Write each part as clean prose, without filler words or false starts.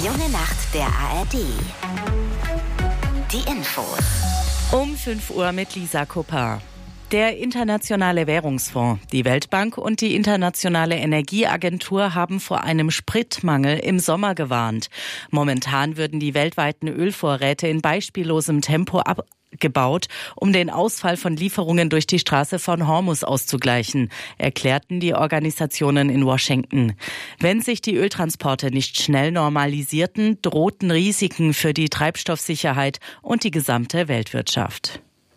Die junge Nacht der ARD. Die Infos. Um 5 Uhr mit Lisa Koppar. Der Internationale Währungsfonds, die Weltbank und die Internationale Energieagentur haben vor einem Spritmangel im Sommer gewarnt. Momentan würden die weltweiten Ölvorräte in beispiellosem Tempo abgebaut, um den Ausfall von Lieferungen durch die Straße von Hormuz auszugleichen, erklärten die Organisationen in Washington. Wenn sich die Öltransporte nicht schnell normalisierten, drohten Risiken für die Treibstoffsicherheit und die gesamte Weltwirtschaft.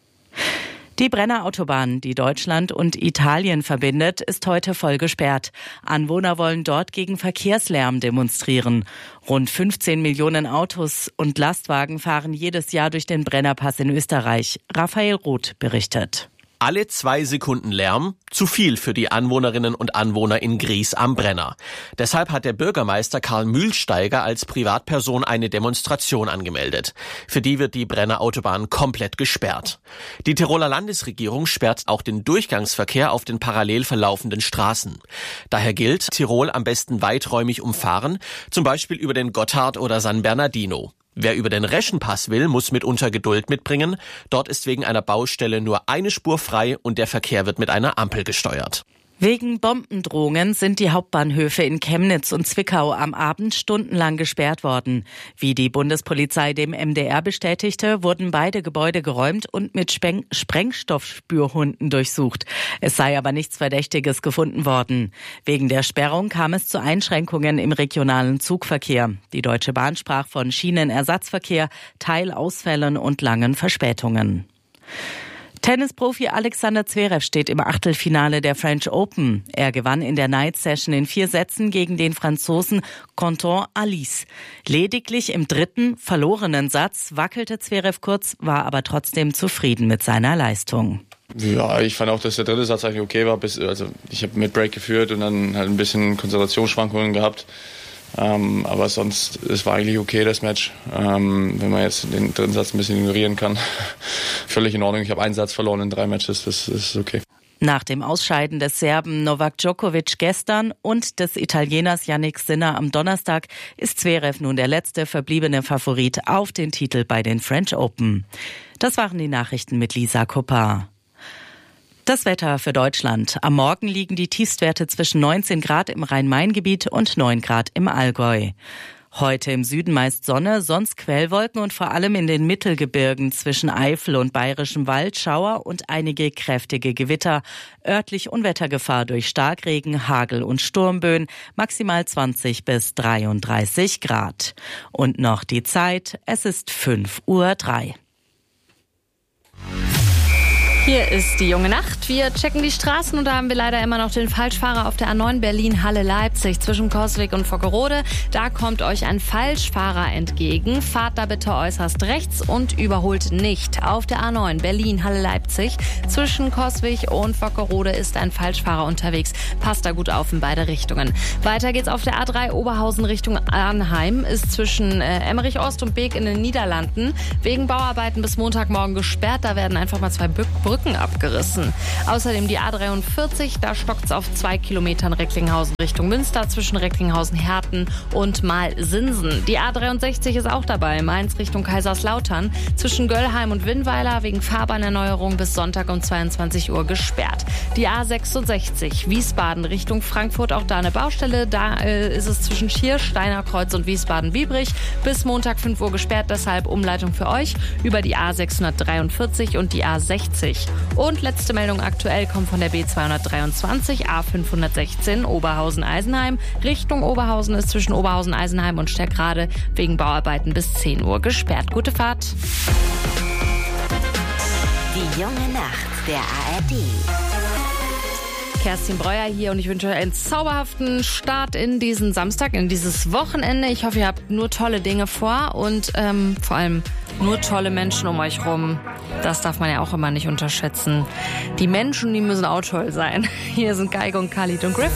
Die Brenner Autobahn, die Deutschland und Italien verbindet, ist heute voll gesperrt. Anwohner wollen dort gegen Verkehrslärm demonstrieren. Rund 15 Millionen Autos und Lastwagen fahren jedes Jahr durch den Brennerpass in Österreich. Raphael Roth berichtet. Alle 2 Sekunden Lärm, zu viel für die Anwohnerinnen und Anwohner in Gries am Brenner. Deshalb hat der Bürgermeister Karl Mühlsteiger als Privatperson eine Demonstration angemeldet. Für die wird die Brenner Autobahn komplett gesperrt. Die Tiroler Landesregierung sperrt auch den Durchgangsverkehr auf den parallel verlaufenden Straßen. Daher gilt, Tirol am besten weiträumig umfahren, zum Beispiel über den Gotthard oder San Bernardino. Wer über den Reschenpass will, muss mitunter Geduld mitbringen. Dort ist wegen einer Baustelle nur eine Spur frei und der Verkehr wird mit einer Ampel gesteuert. Wegen Bombendrohungen sind die Hauptbahnhöfe in Chemnitz und Zwickau am Abend stundenlang gesperrt worden. Wie die Bundespolizei dem MDR bestätigte, wurden beide Gebäude geräumt und mit Sprengstoffspürhunden durchsucht. Es sei aber nichts Verdächtiges gefunden worden. Wegen der Sperrung kam es zu Einschränkungen im regionalen Zugverkehr. Die Deutsche Bahn sprach von Schienenersatzverkehr, Teilausfällen und langen Verspätungen. Tennisprofi Alexander Zverev steht im Achtelfinale der French Open. Er gewann in der Night Session in 4 Sätzen gegen den Franzosen Quentin Halys. Lediglich im 3. verlorenen Satz wackelte Zverev kurz, war aber trotzdem zufrieden mit seiner Leistung. Ja, ich fand auch, dass der 3. Satz eigentlich okay war. Ich habe mit Break geführt und dann halt ein bisschen Konzentrationsschwankungen gehabt. Aber sonst, es war eigentlich okay, das Match. Wenn man jetzt den 3. Satz ein bisschen ignorieren kann, völlig in Ordnung. Ich habe einen Satz verloren in 3 Matches, das ist okay. Nach dem Ausscheiden des Serben Novak Djokovic gestern und des Italieners Jannik Sinner am Donnerstag ist Zverev nun der letzte verbliebene Favorit auf den Titel bei den French Open. Das waren die Nachrichten mit Lisa Koppar. Das Wetter für Deutschland. Am Morgen liegen die Tiefstwerte zwischen 19 Grad im Rhein-Main-Gebiet und 9 Grad im Allgäu. Heute im Süden meist Sonne, sonst Quellwolken und vor allem in den Mittelgebirgen zwischen Eifel und Bayerischem Wald Schauer und einige kräftige Gewitter. Örtlich Unwettergefahr durch Starkregen, Hagel und Sturmböen, maximal 20 bis 33 Grad. Und noch die Zeit, es ist 5:03 Uhr. Hier ist die junge Nacht. Wir checken die Straßen und da haben wir leider immer noch den Falschfahrer auf der A9 Berlin-Halle-Leipzig zwischen Coswig und Vockerode. Da kommt euch ein Falschfahrer entgegen. Fahrt da bitte äußerst rechts und überholt nicht. Auf der A9 Berlin-Halle-Leipzig zwischen Coswig und Vockerode ist ein Falschfahrer unterwegs. Passt da gut auf in beide Richtungen. Weiter geht's auf der A3 Oberhausen Richtung Arnheim. Ist zwischen Emmerich Ost und Beek in den Niederlanden wegen Bauarbeiten bis Montagmorgen gesperrt. Da werden einfach mal 2 Brücken abgerissen. Außerdem die A43, da stockt's auf 2 Kilometern Recklinghausen Richtung Münster zwischen Recklinghausen, Herten und Malsinsen. Die A63 ist auch dabei, Mainz Richtung Kaiserslautern zwischen Göllheim und Winnweiler wegen Fahrbahnerneuerung bis Sonntag um 22 Uhr gesperrt. Die A66 Wiesbaden Richtung Frankfurt, auch da eine Baustelle, da ist es zwischen Schirr, Steinerkreuz und Wiesbaden-Biebrich bis Montag 5 Uhr gesperrt, deshalb Umleitung für euch über die A643 und die A60. Und letzte Meldung aktuell kommt von der B223 A516 Oberhausen-Eisenheim. Richtung Oberhausen ist zwischen Oberhausen-Eisenheim und Stärkrade wegen Bauarbeiten bis 10 Uhr gesperrt. Gute Fahrt. Die junge Nacht der ARD. Kerstin Breuer hier und ich wünsche euch einen zauberhaften Start in diesen Samstag, in dieses Wochenende. Ich hoffe, ihr habt nur tolle Dinge vor und vor allem nur tolle Menschen um euch rum. Das darf man ja auch immer nicht unterschätzen. Die Menschen, die müssen auch toll sein. Hier sind Geige und Khalid und Griffin.